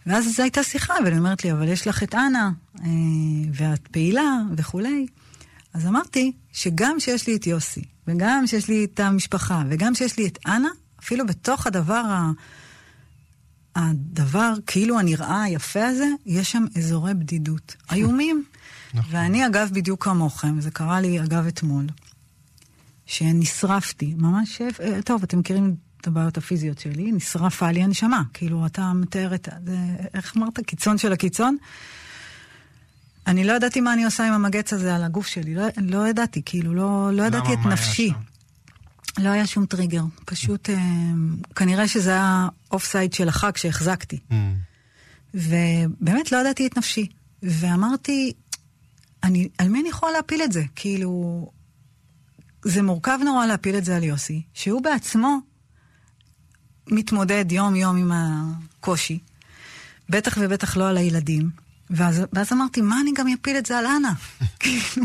ואז זו הייתה שיחה, ואני אומרת לי, אבל יש לך את אנה, ואת פעילה וכולי. אז אמרתי שגם שיש לי את יוסי, וגם שיש לי את המשפחה, וגם שיש לי את אנה, אפילו בתוך הדבר כאילו הנראה היפה הזה, יש שם אזורי בדידות. איומים. ואני אגב בדיוק כמוכם, זה קרה לי אגב אתמול, שנשרפתי, ממש, טוב, אתם מכירים את הבעיות הפיזיות שלי, נשרפה לי הנשמה, כאילו אתה מתאר את זה, איך אמרת? קיצון של הקיצון? אני לא ידעתי מה אני עושה עם המגץ הזה על הגוף שלי, לא ידעתי, כאילו, לא ידעתי את נפשי. לא היה שום טריגר, פשוט, כנראה שזה היה אוף סייד של החג שהחזקתי. ובאמת לא ידעתי את נפשי. ואמרתי, על מי אני יכולה להפיל את זה? כאילו, זה מורכב נורא להפיל את זה על יוסי, שהוא בעצמו מתמודד יום יום עם הקושי, בטח ובטח לא על הילדים. ואז אמרתי, מה אני גם אפיל את זה על אנה? כאילו,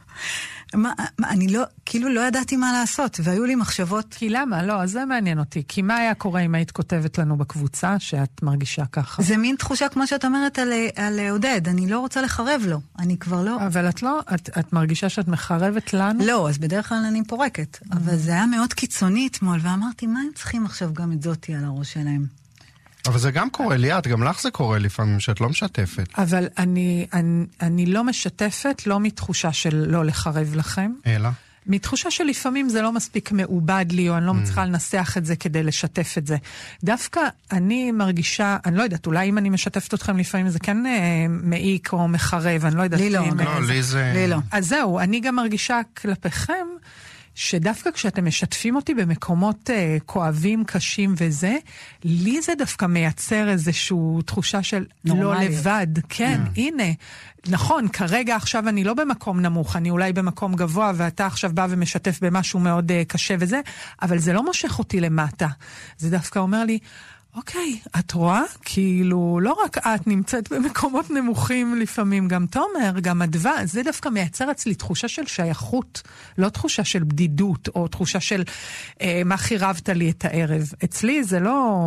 אני לא, כאילו לא ידעתי מה לעשות, והיו לי מחשבות. כי למה? לא, אז זה מעניין אותי. כי מה היה קורה אם היית כותבת לנו בקבוצה שאת מרגישה ככה? זה מין תחושה כמו שאת אומרת על עודד, אני לא רוצה לחרב לו, אני כבר לא. אבל את לא, את מרגישה שאת מחרבת לנו? לא, אז בדרך כלל אני פורקת, אבל זה היה מאוד קיצוני אתמול, ואמרתי, מה הם צריכים עכשיו גם את זאתי על הראש שלהם? אבל זה גם קורה, ליאת, גם לך זה קורה לפעמים שאת לא משתפת. אבל אני לא משתפת, לא מתחושה של לא לחרב לכם. אלא? מתחושה שלפעמים זה לא מספיק מעובד לי, או אני לא מצליחה לנסח את זה כדי לשתף את זה. דווקא אני מרגישה, אני לא יודעת, אולי אם אני משתפת אתכם לפעמים זה כן מעיק או מחרב, אני לא יודעת. לי לא. לא, לי זה... לי לא. אז זהו, אני גם מרגישה כלפיכם, שדווקא כשאתם משתפים אותי במקומות כואבים, קשים וזה, לי זה דווקא מייצר איזושהי תחושה של לא לבד. כן, הנה. נכון, כרגע עכשיו אני לא במקום נמוך, אני אולי במקום גבוה, ואתה עכשיו בא ומשתף במשהו מאוד קשה וזה, אבל זה לא מושך אותי למטה. זה דווקא אומר לי, אוקיי, את רואה? כאילו, לא רק את נמצאת במקומות נמוכים לפעמים, גם תומר, גם אדווה, זה דווקא מייצר אצלי תחושה של שייכות, לא תחושה של בדידות, או תחושה של מה חירבת לי את הערב. אצלי זה לא...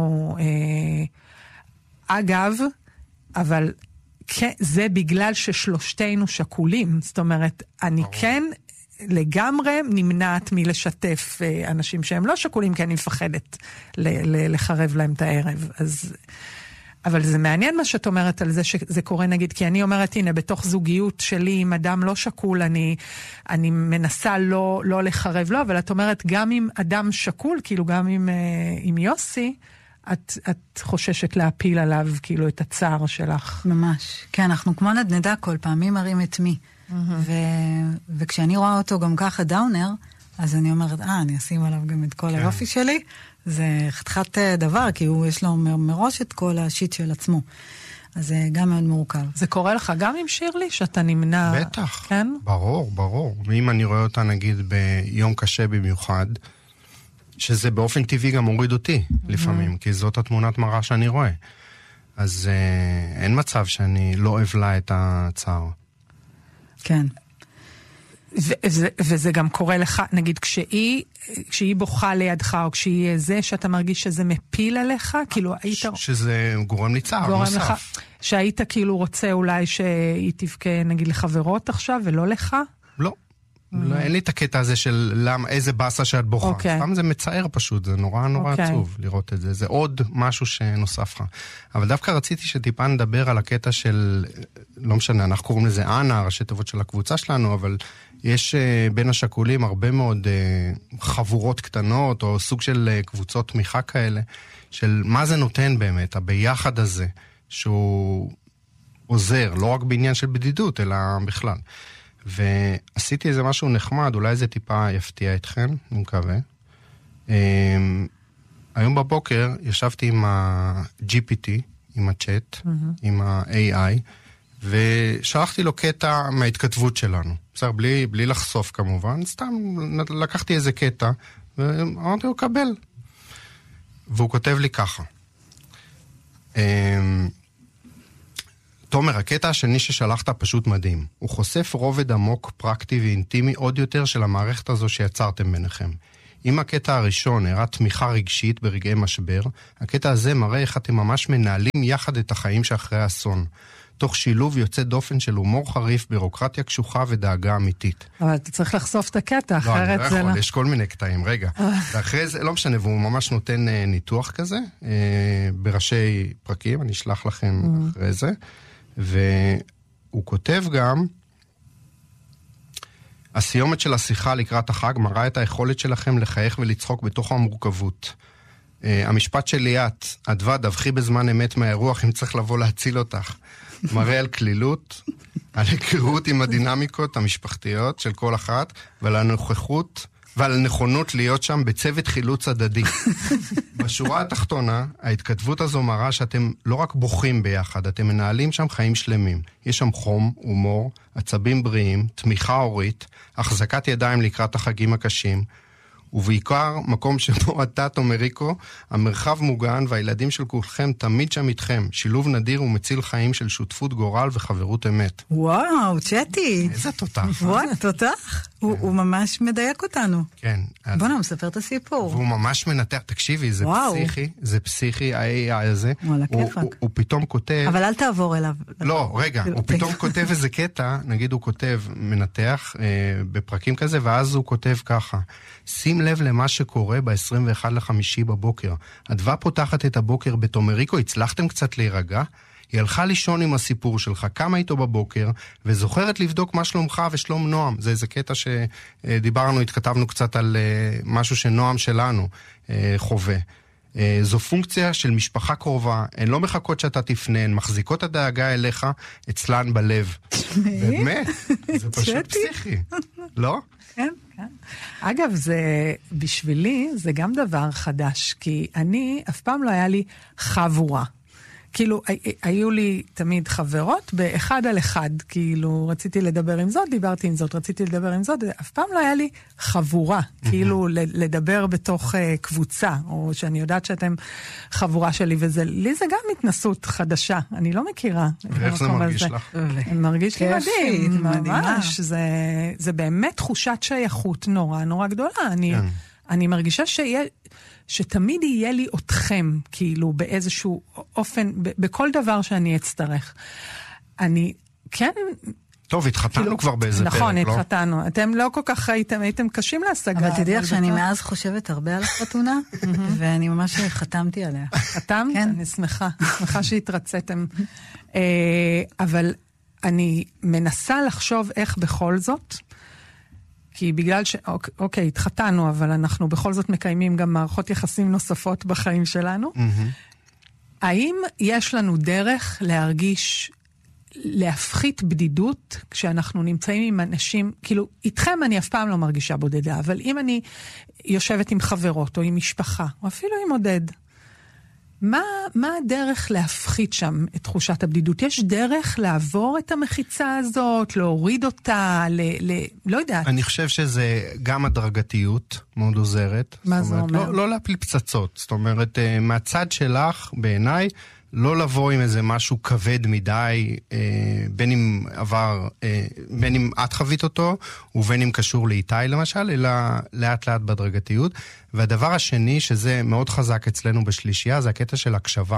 אגב, אבל כן, זה בגלל ששלושתנו שקולים, זאת אומרת, אני כן... לגמרי נמנעת מלשתף אנשים שהם לא שקולים, כי אני מפחדת לחרב להם את הערב. אז, אבל זה מעניין מה שאת אומרת על זה שזה קורה נגיד, כי אני אומרת, הנה, בתוך זוגיות שלי עם אדם לא שקול, אני מנסה לא לחרב לו, אבל את אומרת, גם עם אדם שקול, כאילו גם עם יוסי, את חוששת להפיל עליו כאילו את הצער שלך. ממש. כן, אנחנו כמו נדנדה כל פעם, מי מרים את מי. וכשאני רואה אותו גם ככה דאונר, אז אני אומרת, אני אשים עליו גם את כל היופי שלי, זה חתיכת דבר, כי יש לו מראש את כל השיט של עצמו. אז זה גם מאוד מורכב. זה קורה לך גם עם שירלי, שאתה נמנע... בטח, כן? ברור. ואם אני רואה אותה נגיד ביום קשה במיוחד, שזה באופן טבעי גם מוריד אותי לפעמים, כי זאת התמונת מראה שאני רואה. אז אין מצב שאני לא אבלה את הצער. כן. וזה גם קורה לך, נגיד, כשהיא בוכה לידך, או כשהיא זה, שאתה מרגיש שזה מפיל עליך, כאילו היית... שזה גורם לי צער, נוסף. שהיית כאילו רוצה אולי שהיא תבכה, נגיד, לחברות עכשיו, ולא לך? לא. אין לי את הקטע הזה של איזה בסה שאת בוכה. סתם זה מצער פשוט, זה נורא עצוב לראות את זה. זה עוד משהו שנוסף לך. אבל דווקא רציתי שטיפה נדבר על הקטע של, לא משנה, אנחנו קוראים לזה אנה, ראשי תיבות של הקבוצה שלנו, אבל יש בין השקולים הרבה מאוד חבורות קטנות, או סוג של קבוצות תמיכה כאלה, של מה זה נותן באמת, הביחד הזה, שהוא עוזר, לא רק בעניין של בדידות, אלא בכלל. ועשיתי איזה משהו נחמד, אולי זה טיפה יפתיע אתכם, אני מקווה. היום בבוקר ישבתי עם ה-GPT, עם הצ'אט, עם ה-AI, ושלחתי לו קטע מההתכתבות שלנו. בסדר, בלי לחשוף כמובן, סתם לקחתי איזה קטע, ואמרתי לו, קבל. והוא כותב לי ככה. תומר, הקטע השני ששלחת פשוט מדהים. הוא חושף רובד עמוק, פרקטי ואינטימי עוד יותר של המערכת הזו שיצרתם ביניכם. אם הקטע הראשון הראה תמיכה רגשית ברגעי משבר, הקטע הזה מראה איך אתם ממש מנהלים יחד את החיים שאחרי האסון. תוך שילוב יוצא דופן של הומור חריף, בירוקרטיה קשוחה ודאגה אמיתית. אבל אתה צריך לחשוף את הקטע, אחרת זה לא. לא, אני לא יכול, יש כל מיני קטעים, רגע. ואחרי זה, לא משנה, והוא ממש נותן ניתוח כזה, בראשי פרקים, אני אשלח לכם אחרי זה, והוא כותב גם, הסיומת של השיחה לקראת החג מראה את היכולת שלכם לחייך ולצחוק בתוך המורכבות. המשפט של ליאת, אדווה, דווחי בזמן אמת מהאירוח אם צריך לבוא להציל אותך. מראה על כלילות, על היכרות עם הדינמיקות המשפחתיות של כל אחת, ועל הנוכחות ועל הנכונות להיות שם בצוות חילוץ הדדי. בשורה התחתונה, ההתכתבות הזו מראה שאתם לא רק בוכים ביחד, אתם מנהלים שם חיים שלמים. יש שם חום, הומור, עצבים בריאים, תמיכה הורית, החזקת ידיים לקראת החגים הקשים, ובעיקר מקום שבו אתה, תומריקו, המרחב מוגן והילדים של כולכם תמיד שם איתכם. שילוב נדיר ומציל חיים של שותפות גורל וחברות אמת. וואו, צ'טי. איזה תותח. וואו, תותח. הוא ממש מדייק אותנו. כן. בוא'נה, הוא מספר את הסיפור. והוא ממש מנתח, תקשיבי, זה פסיכי, ה-AI הזה. וואלה, כיפק. הוא פתאום כותב... אבל אל תעבור אליו. לא, רגע, הוא פתאום כותב איזה קטע, נגיד הוא כותב מנתח בפרקים כזה, ואז הוא כותב ככה, שים לב למה שקורה ב-21 לחמישי בבוקר. אדווה פותחת את הבוקר בתומריקו, הצלחתם קצת להירגע? היא הלכה לישון עם הסיפור שלך, קמה איתו בבוקר, וזוכרת לבדוק מה שלומך ושלום נועם. זה איזה קטע שדיברנו, התכתבנו קצת על משהו שנועם שלנו חווה. זו פונקציה של משפחה קרובה, הן לא מחכות שאתה תפנה, הן מחזיקות הדאגה אליך אצלן בלב. באמת, זה פשוט פסיכי, לא? כן, כן. אגב, בשבילי זה גם דבר חדש, כי אף פעם לא היה לי חבורה. כאילו, היו לי תמיד חברות באחד על אחד, כאילו, רציתי לדבר עם זאת, דיברתי עם זאת, רציתי לדבר עם זאת, אף פעם לא היה לי חבורה, כאילו, לדבר בתוך קבוצה, או שאני יודעת שאתם חבורה שלי, לי זה גם התנסות חדשה, אני לא מכירה. ואיך זה מרגיש לך? מרגיש לי מדהים, ממש, זה באמת תחושת שייכות נורא, נורא גדולה, אני מרגישה שתמיד יהיה לי אתכם, כאילו, באיזשהו אופן, בכל דבר שאני אצטרך. כן... טוב, התחתנו כבר באיזה פרק, לא? נכון, התחתנו. אתם לא כל כך הייתם קשים להשגה. אבל תדעי לך שאני מאז חושבת הרבה על החתונה, ואני ממש חתמתי עליה. חתמת? אני שמחה שהתרציתם. אבל אני מנסה לחשוב איך בכל זאת, כי בגלל אוקיי, התחתנו, אבל אנחנו בכל זאת מקיימים גם מערכות יחסים נוספות בחיים שלנו. האם יש לנו דרך להפחית בדידות כשאנחנו נמצאים עם אנשים, כאילו, איתכם אני אף פעם לא מרגישה בודדה, אבל אם אני יושבת עם חברות או עם משפחה, או אפילו עם עודד, מה הדרך להפחית שם את תחושת הבדידות? יש דרך לעבור את המחיצה הזאת, להוריד אותה, לא יודעת. אני חושב שזה גם הדרגתיות מאוד עוזרת. מה זה אומר? לא להפיל פצצות. זאת אומרת, מהצד שלך, בעיניי, לא לבוא עם איזה משהו כבד מדי, בין אם את חווית אותו, ובין אם קשור לאיתי למשל, אלא לאט לאט בדרגתיות. והדבר השני, שזה מאוד חזק אצלנו בשלישייה, זה הקטע של הקשבה.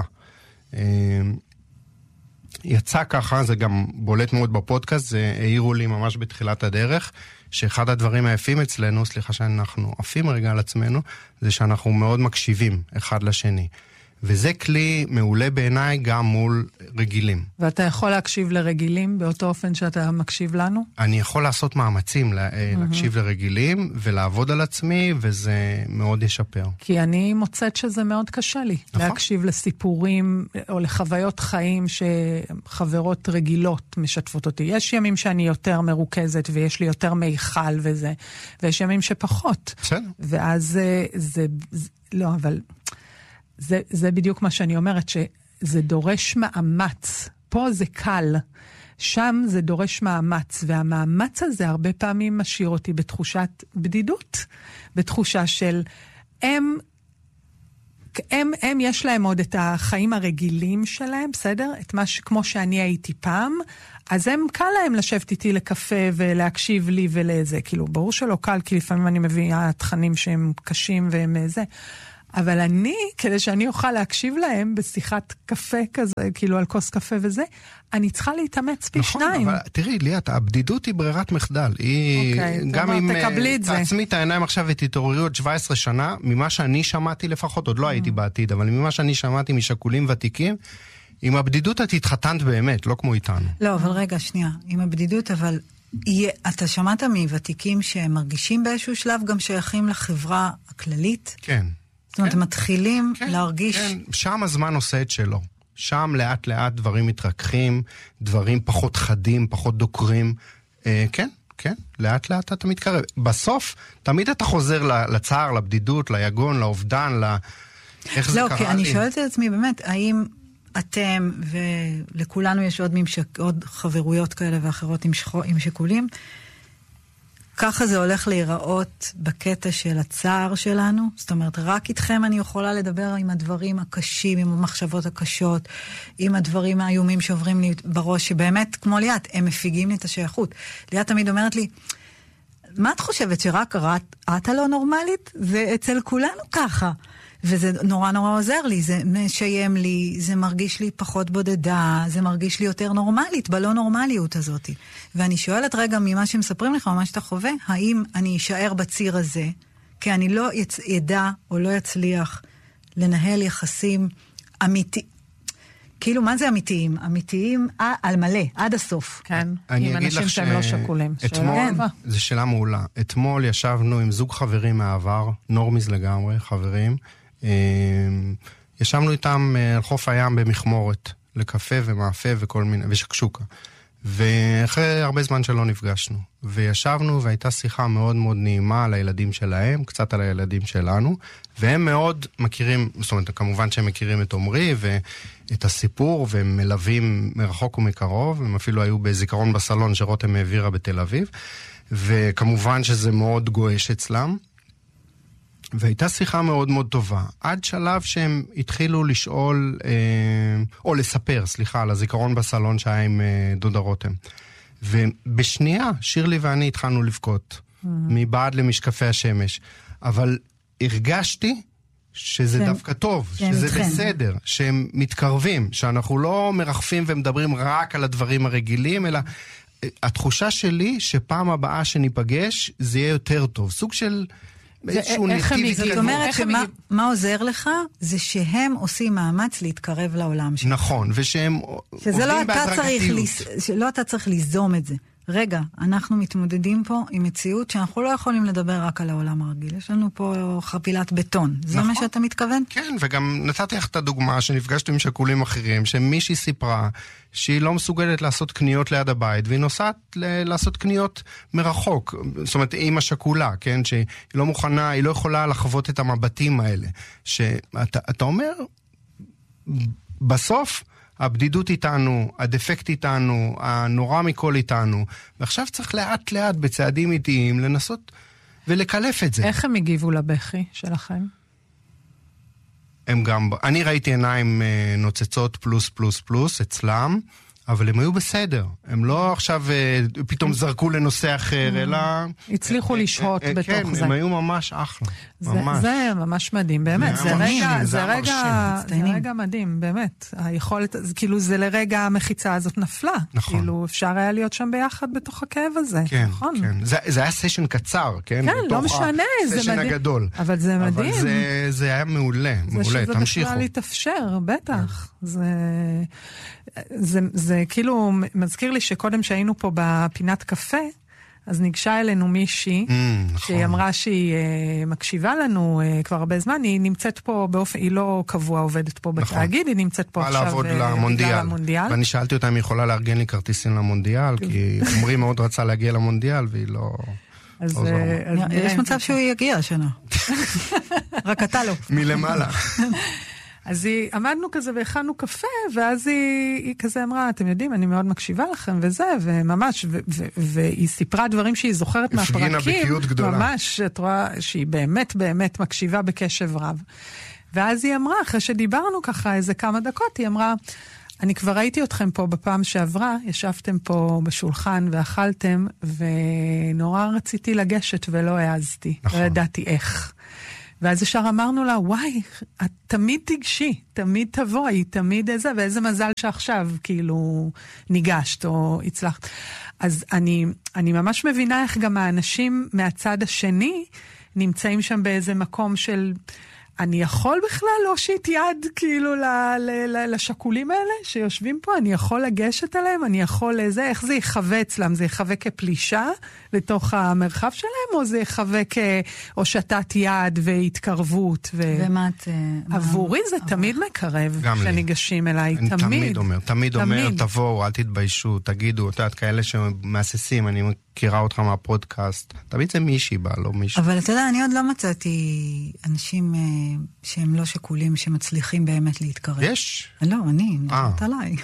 יצא ככה, זה גם בולט מאוד בפודקאסט, זה העירו לי ממש בתחילת הדרך, שאחד הדברים היפים אצלנו, סליחה שאנחנו עפים רגע על עצמנו, זה שאנחנו מאוד מקשיבים אחד לשני. וזה כלי מעולה בעיניי גם מול רגילים. ואתה יכול להקשיב לרגילים באותו אופן שאתה מקשיב לנו? אני יכול לעשות מאמצים להקשיב לרגילים ולעבוד על עצמי, וזה מאוד ישפר. כי אני מוצאת שזה מאוד קשה לי. נכון? להקשיב לסיפורים או לחוויות חיים שחברות רגילות משתפות אותי. יש ימים שאני יותר מרוכזת ויש לי יותר מיכל וזה, ויש ימים שפחות. בסדר. ואז לא, אבל... זה בדיוק מה שאני אומרת, שזה דורש מאמץ. פה זה קל, שם זה דורש מאמץ, והמאמץ הזה הרבה פעמים משאיר אותי בתחושת בדידות, בתחושה של הם הם יש להם עוד את החיים הרגילים שלהם, בסדר? את מה כמו שאני הייתי פעם, אז הם קל להם לשבת איתי לקפה ולהקשיב לי ולזה. כאילו, ברור שלא קל, כי לפעמים אני מביאה תכנים שהם קשים והם זה. אבל אני, כדי שאני אוכל להקשיב להם בשיחת קפה כזה, כאילו על כוס קפה וזה, אני צריכה להתאמץ פי שניים. נכון, אבל תראי, ליאת, הבדידות היא ברירת מחדל. היא, גם אם תעצמי את העיניים עכשיו ותתעוררי 17 שנה, ממה שאני שמעתי לפחות, עוד לא הייתי בעתיד, אבל ממה שאני שמעתי משקולים ותיקים, עם הבדידות את התחתנת באמת, לא כמו איתנו. לא, אבל רגע, שנייה, עם הבדידות, אבל אתה שמעת מוותיקים שהם מרגישים באיזשהו שלב גם שייכים לחברה הכללית? כן. זאת אומרת, מתחילים להרגיש... כן, שם הזמן עושה את שלו. שם לאט לאט דברים מתרככים, דברים פחות חדים, פחות דוקרים. כן, לאט לאט אתה מתקרב. בסוף, תמיד אתה חוזר לצער, לבדידות, ליגון, לאובדן, איך זה קרה לי. לא, כי אני שואלת את עצמי, באמת, האם אתם, ולכולנו יש עוד חברויות כאלה ואחרות עם שיקולים, ככה זה הולך להיראות בקטע של הצער שלנו. זאת אומרת, רק איתכם אני יכולה לדבר עם הדברים הקשים, עם המחשבות הקשות, עם הדברים האיומים שעוברים לי בראש, שבאמת, כמו ליאת, הם מפיגים לי את השייכות. ליאת תמיד אומרת לי, מה את חושבת, שרק את הלא נורמלית? זה אצל כולנו ככה. וזה נורא נורא עוזר לי, זה משיים לי, זה מרגיש לי פחות בודדה, זה מרגיש לי יותר נורמלית, בלא נורמליות הזאת. ואני שואלת רגע ממה שמספרים לך, מה שאתה חווה, האם אני אשאר בציר הזה, כי אני לא ידע או לא יצליח לנהל יחסים אמיתיים, כאילו מה זה אמיתיים? אמיתיים על מלא, עד הסוף. כן, עם אנשים שהם לא שקולים. זו שאלה מעולה. אתמול ישבנו עם זוג חברים מהעבר, נורמיז לגמרי, חברים, ישבנו איתם על חוף הים במחמורת, לקפה ומאפה וכל מיני, ושקשוקה. ואחרי הרבה זמן שלא נפגשנו. וישבנו והייתה שיחה מאוד מאוד נעימה על הילדים שלהם, קצת על הילדים שלנו, והם מאוד מכירים, זאת אומרת, כמובן שהם מכירים את עומרי ואת הסיפור, והם מלווים מרחוק ומקרוב, הם אפילו היו בזיכרון בסלון שרותם העבירה בתל אביב, וכמובן שזה מאוד גואש אצלם. והייתה שיחה מאוד מאוד טובה, עד שלב שהם התחילו לשאול, או לספר, סליחה, על הזיכרון בסלון שהיה עם דודה רותם. ובשנייה, שירלי ואני התחלנו לבכות, מבעד למשקפי השמש. אבל הרגשתי שזה דווקא טוב, שזה בסדר, שהם מתקרבים, שאנחנו לא מרחפים ומדברים רק על הדברים הרגילים, אלא התחושה שלי שפעם הבאה שניפגש, זה יהיה יותר טוב. סוג של... זאת אומרת שמה עוזר לך זה שהם עושים מאמץ להתקרב לעולם שלך. נכון, ושהם עובדים בהדרגתיות. שלא אתה צריך ליזום את זה. רגע, אנחנו מתמודדים פה עם מציאות שאנחנו לא יכולים לדבר רק על העולם הרגיל. יש לנו פה חפילת בטון. זה מה שאתה מתכוון? כן, וגם נתתי לך את הדוגמה שנפגשתי עם שקולים אחרים, שמישהי סיפרה שהיא לא מסוגלת לעשות קניות ליד הבית, והיא נוסעת לעשות קניות מרחוק. זאת אומרת, אימא שקולה, כן? שהיא לא מוכנה, היא לא יכולה לחוות את המבטים האלה. שאתה אומר, בסוף, הבדידות איתנו, הדפקט איתנו, הנורא מכל איתנו, ועכשיו צריך לאט לאט בצעדים איטיים לנסות ולקלף את זה. איך הם הגיבו לבכי שלכם? הם גם, אני ראיתי עיניים נוצצות פלוס פלוס פלוס אצלם, אבל הם היו בסדר. הם לא עכשיו פתאום זרקו לנושא אחר, אלא... הצליחו לשהות בתוך זה. כן, הם היו ממש אחלה. זה ממש מדהים, באמת. זה רגע מדהים, באמת. היכולת, כאילו זה לרגע המחיצה הזאת נפלה. נכון. כאילו אפשר היה להיות שם ביחד בתוך הכאב הזה. כן, כן. זה היה סשן קצר, כן? כן, לא משנה, זה מדהים. סשן הגדול. אבל זה מדהים. אבל זה היה מעולה, מעולה, תמשיכו. זה שזה בכלל להתאפשר, בטח. זה כאילו מזכיר לי שקודם שהיינו פה בפינת קפה, אז ניגשה אלינו מישהי, שהיא אמרה שהיא מקשיבה לנו כבר הרבה זמן, היא נמצאת פה באופן, היא לא קבוע עובדת פה בתאגיד, היא נמצאת פה עכשיו לעבוד למונדיאל. ואני שאלתי אותה אם היא יכולה לארגן לי כרטיסים למונדיאל, כי עומרי מאוד רצה להגיע למונדיאל, והיא לא... יש מצב שהוא יגיע השנה. רק אתה לא. מלמעלה. אז עמדנו כזה והכנו קפה, ואז היא כזה אמרה, אתם יודעים, אני מאוד מקשיבה לכם וזה, וממש, והיא סיפרה דברים שהיא זוכרת מהפרקים, הפגינה בקיאות גדולה. ממש, את רואה שהיא באמת באמת מקשיבה בקשב רב. ואז היא אמרה, אחרי שדיברנו ככה איזה כמה דקות, היא אמרה, אני כבר ראיתי אתכם פה בפעם שעברה, ישבתם פה בשולחן ואכלתם, ונורא רציתי לגשת ולא העזתי. נכון. לא ידעתי איך. ואז ישר אמרנו לה, וואי, את תמיד תגשי, תמיד תבואי, תמיד איזה, ואיזה מזל שעכשיו כאילו ניגשת או הצלחת. אז אני ממש מבינה איך גם האנשים מהצד השני נמצאים שם באיזה מקום של... אני יכול בכלל להושיט יד כאילו לשקולים האלה שיושבים פה, אני יכול לגשת עליהם, אני יכול לזה, איך זה יחווה אצלם? זה יחווה כפלישה לתוך המרחב שלהם, או זה יחווה כהושטת יד והתקרבות? ומה את... עבורי זה תמיד מקרב כשניגשים אליי, תמיד. תמיד אומר, תבואו, אל תתביישו, תגידו, את כאלה שמאססים, אני מכירה אותך מהפודקאסט, תמיד זה מישהי בא, לא מישהו. אבל אתה יודע, אני עוד לא מצאתי אנשים שהם לא שקולים, שמצליחים באמת להתקרב. יש? לא, אני, נדעת עליי.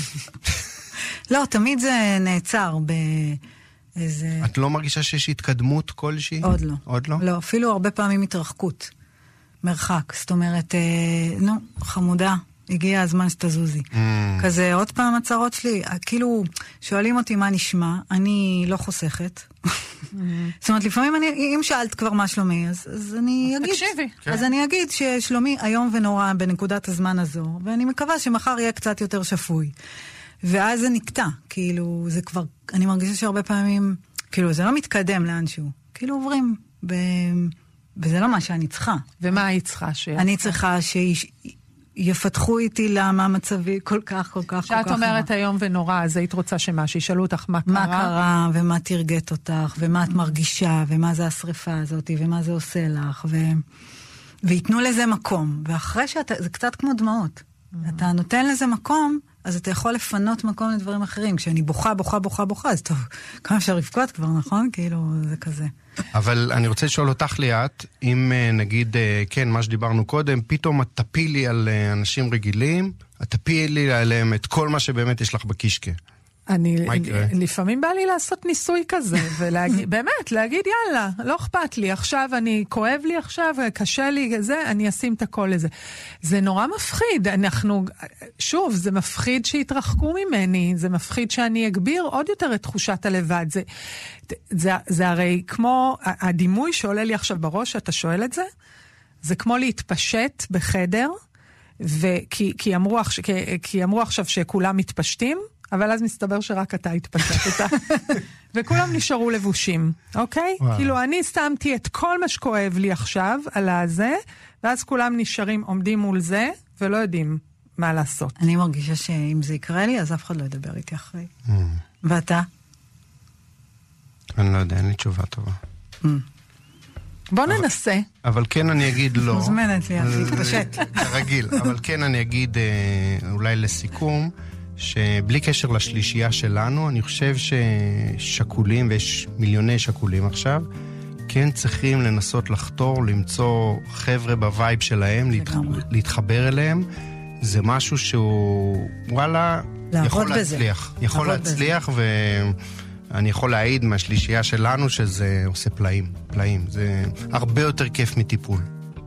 לא, תמיד זה נעצר באיזה... את לא מרגישה שיש התקדמות כלשהי? עוד לא. עוד לא? לא, אפילו הרבה פעמים התרחקות. מרחק, זאת אומרת, נו, חמודה. הגיע הזמן שתזוזי. כזה, עוד פעם הצהרות שלי, כאילו, שואלים אותי מה נשמע, אני לא חוסכת. זאת אומרת, לפעמים אם שאלת כבר מה שלומי, אז אני אגיד. תקשיבי. אז אני אגיד ששלומי היום ונורא בנקודת הזמן הזו, ואני מקווה שמחר יהיה קצת יותר שפוי. ואז זה נקטע, כאילו, זה כבר, אני מרגישה שהרבה פעמים, כאילו, זה לא מתקדם לאנשהו. כאילו עוברים, וזה לא מה שאני צריכה. ומה היא צריכה? אני צריכה יפתחו איתי למה מצבי כל כך, כל כך, שאת אומרת היום ונורא, אז היית רוצה שמה, שישאלו אותך מה קרה? מה קרה, ומה תרגט אותך, ומה את מרגישה, ומה זה השריפה הזאת, ומה זה עושה לך, ויתנו לזה מקום. ואחרי זה קצת כמו דמעות. אתה נותן לזה מקום, אז אתה יכול לפנות מקום לדברים אחרים. כשאני בוכה, אז טוב, כמה אפשר לבכות כבר, נכון? כאילו, זה כזה. אבל אני רוצה לשאול אותך ליאת, אם נגיד, כן, מה שדיברנו קודם, פתאום את תפילי על אנשים רגילים, את תפילי עליהם את כל מה שבאמת יש לך בקישקה. לפעמים בא לי לעשות ניסוי כזה, ובאמת, להגיד יאללה, לא אכפת לי, עכשיו כואב לי עכשיו, קשה לי, אני אשים את הכל לזה. זה נורא מפחיד, שוב, זה מפחיד שיתרחקו ממני, זה מפחיד שאני אגביר עוד יותר את תחושת הלבד, זה הרי כמו, הדימוי שעולה לי עכשיו בראש, אתה שואל את זה, זה כמו להתפשט בחדר, כי אמרו עכשיו שכולם מתפשטים, אבל אז מסתבר שרק אתה התפשטת. וכולם נשארו לבושים, אוקיי? כאילו אני שמתי את כל מה שכואב לי עכשיו על הזה, ואז כולם נשארים, עומדים מול זה, ולא יודעים מה לעשות. אני מרגישה שאם זה יקרה לי, אז אף אחד לא ידבר איתי אחרי. ואתה? אני לא יודע, אין לי תשובה טובה. בוא ננסה. אבל כן אני אגיד לא. מוזמנת לי, להתפשט. רגיל, אבל כן אני אגיד אולי לסיכום, שבלי קשר לשלישייה שלנו, אני חושב ששקולים, ויש מיליוני שקולים עכשיו, כן צריכים לנסות לחתור, למצוא חבר'ה בווייב שלהם, להתחבר אליהם. זה משהו שהוא, וואלה, יכול להצליח. יכול להצליח, ואני יכול להעיד מהשלישייה שלנו שזה עושה פלאים. זה הרבה יותר כיף מטיפול.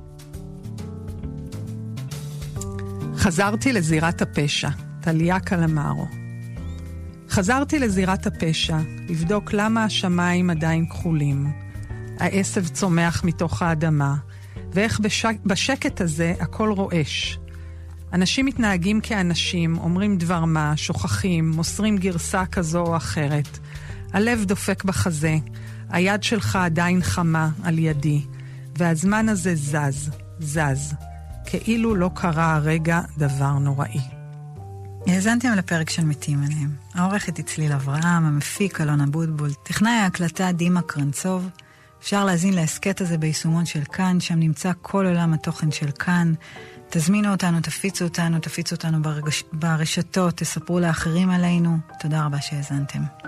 חזרתי לזירת הפשע. טליה קלמרו. חזרתי לזירת הפשע, לבדוק למה השמיים עדיין כחולים. העשב צומח מתוך האדמה, ואיך בשקט הזה הכל רועש. אנשים מתנהגים כאנשים, אומרים דבר מה, שוכחים, מוסרים גרסה כזו או אחרת. הלב דופק בחזה, היד שלך עדיין חמה על ידי, והזמן הזה זז, כאילו לא קרה הרגע דבר נוראי. האזנתם לפרק של מתים עליהם. העורכת צליל אברהם, המפיק אלון אבוטבול, טכנאי ההקלטה דימה קרנצוב. אפשר להזין להסקט הזה ביישומון של כאן, שם נמצא כל עולם התוכן של כאן. תזמינו אותנו, תפיצו אותנו ברשתות, תספרו לאחרים עלינו. תודה רבה שהאזנתם.